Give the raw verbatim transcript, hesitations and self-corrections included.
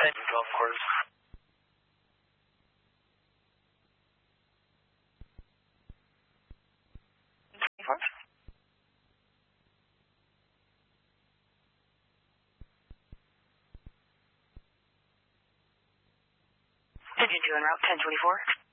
ahead. Golf course. twenty-four. Pigeon two en route, ten twenty-four.